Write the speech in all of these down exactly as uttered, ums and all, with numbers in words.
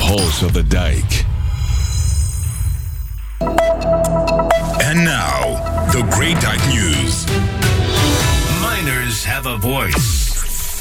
pulse of the dike. And now, the Great Dyke News. Miners have a voice.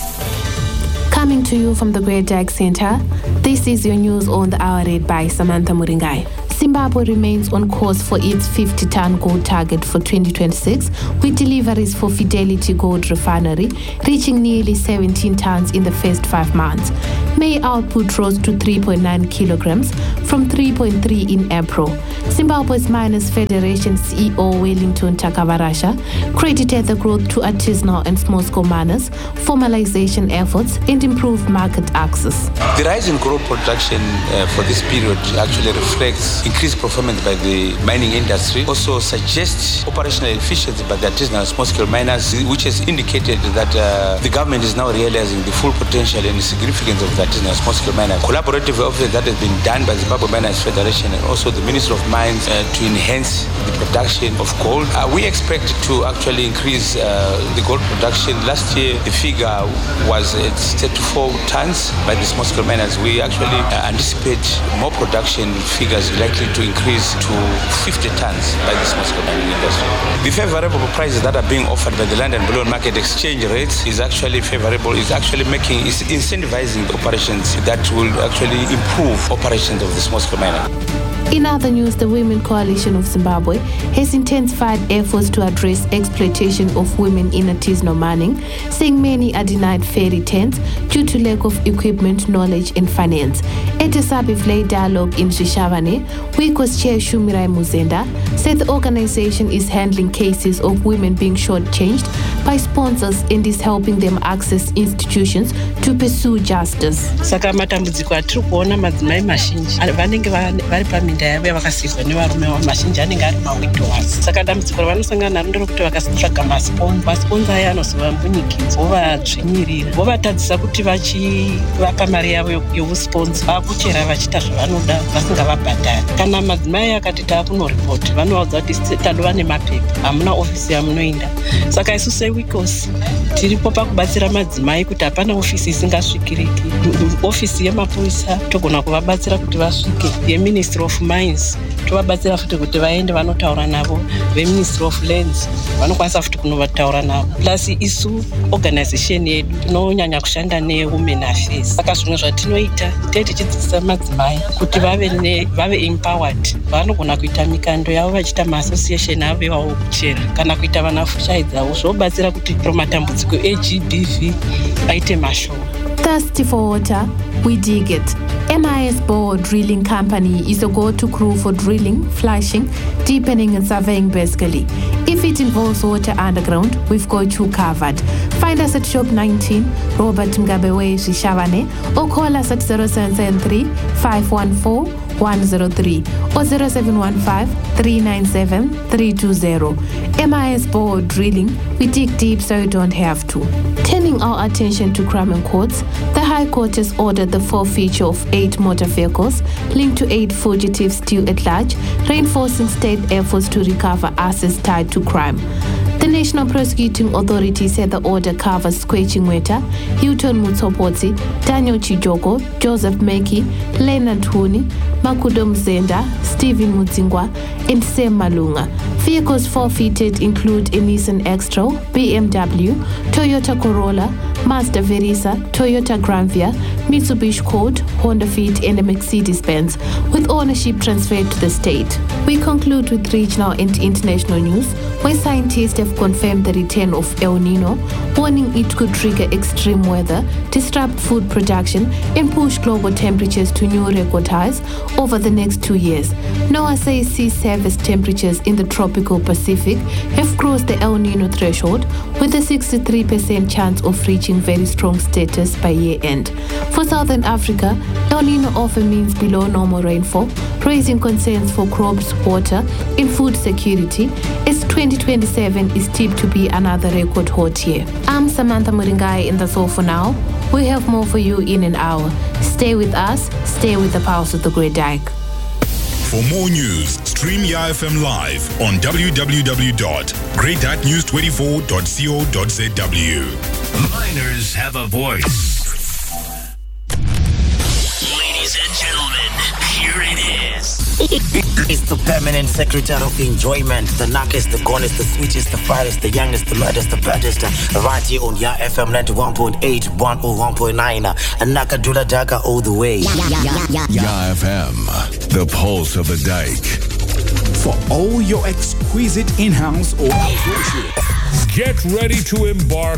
Coming to you from the Great Dyke Center, this is your news on the hour read by Samantha Muringai. Zimbabwe remains on course for its fifty-ton gold target for twenty twenty-six, with deliveries for Fidelity Gold Refinery reaching nearly seventeen tons in the first five months. May output rose to three point nine kilograms from three point three in April. Zimbabwe's Miners Federation C E O Wellington Takavarasha credited the growth to artisanal and small-scale miners, formalization efforts, and improved market access. The rise in gold production uh, for this period actually reflects increased performance by the mining industry, also suggests operational efficiency by the artisanal small-scale miners, which has indicated that uh, the government is now realizing the full potential and the significance of the artisanal small-scale miner. Collaborative effort that has been done by the Zimbabwe Miners Federation and also the Ministry of Mines uh, to enhance the production of gold. Uh, we expect to actually increase uh, the gold production. Last year, the figure was at thirty-four tons by the small-scale miners. We actually uh, anticipate more production figures likely to increase to fifty tons by the small-scale mining industry. The favorable prices that are being offered by the London Bullion Market exchange rates is actually favorable. It's actually making, it's incentivizing the operations that will actually improve operations of the small-scale miner. In other news, the Women Coalition of Zimbabwe has intensified efforts to address exploitation of women in artisanal mining, saying many are denied fair returns due to lack of equipment, knowledge, and finance. At a Sabiflay dialogue in Shishavane, WICO's chair Shumirai Muzenda said the organization is handling cases of women being shortchanged by sponsors and is helping them access institutions to pursue justice. Saka matambudziko atiri kuona madzimai mazhinji vanenge vari paminda yavo yavakasirwa nevarume vavo mazhinji anenge ari mawidowers. Saka dambudziko ravanosangana naro nderekuti vakatsvaga masponsa masponsa aya anozovambunyikidza vovadzvinyirira vovatadzisa kuti vachivapa mari yavo yousponsa vakuchera vachiita zvavanoda vasingavabhadhari. Kana madzimai akati taakunoripoti vanovaudza kuti tadova nemapepa hamuna ofisi yamunoenda. Saka isu sewikos tiripo pakubatsira madzimai kuti hapana ofisi isingasvikiriki. Ofisi yemapurisa togona kuvabatsira kuti vasvike, yeministry of mines tovabatsira futi kuti vaende vanotaura navo, veministry of lands vanokwanisa futi kunotaura navo. Plus isu organization yedu tinonyanya kushanda newomen affairs. Saka zvimwe zvatinoita tee tichidzidzisa madzimai kuti vave vave empowered, vanogona kuita mikando yavo vachiita maassociation avo iwavo kuchera kana kuita vanafushaidzavo, zvobatsira kuti matambudziko e-G B V aite mashoma. Thirsty for water, we dig it. M I S Bore Drilling Company is a go-to crew for drilling, flushing, deepening and surveying basically. If it involves water underground, we've got you covered. Find us at Shop nineteen, Robert Mugabe Shishavane, or call us at zero seven seven three, five one four, one zero three or zero seven one five, three nine seven, three two zero. M I S Bore Drilling, we dig deep so you don't have to. Turning our attention to crime and courts, the High Court has ordered the forfeiture of eight motor vehicles linked to eight fugitives still at large, reinforcing state efforts to recover assets tied to crime. The National Prosecuting Authority said the order covers Kwechi Mweta, Hilton Mutsopotsi, Daniel Chijoko, Joseph Meki, Leonard Huni, Makudo Mzenda, Stephen Mutsingwa, and Sam Malunga. Vehicles forfeited include a Nissan X-Trail, B M W, Toyota Corolla, Mazda Verisa, Toyota Granvia, Mitsubishi Colt, Honda Fit, and a Mercedes-Benz, with ownership transferred to the state. We conclude with regional and international news, where scientists have confirmed the return of El Nino, warning it could trigger extreme weather, disrupt food production, and push global temperatures to new record highs over the next two years. NOAA says sea surface temperatures in the tropical Pacific have crossed the El Nino threshold, with a sixty-three percent chance of reaching very strong status by year-end. For Southern Africa, El Nino often means below normal rainfall, raising concerns for crops, water, and food security, as twenty twenty-seven is tipped to be another record hot year. I'm Samantha Muringai, and that's all for now. We have more for you in an hour. Stay with us, stay with the Pulse of the Great Dyke. For more news, stream Y I F M live on w w w dot great dyke news twenty-four dot co dot z w. Miners have a voice. Ladies and gentlemen, It's the permanent secretary of enjoyment. The knockest, the gonnest, the sweetest, the finest, the youngest, the maddest, the baddest. Right here on Ya F M ninety-one point eight, one oh one point nine. And Nakadula Daga all the way. Ya F M, the pulse of the dike. For all your exquisite in-house or outdoor shit. Get ready to embark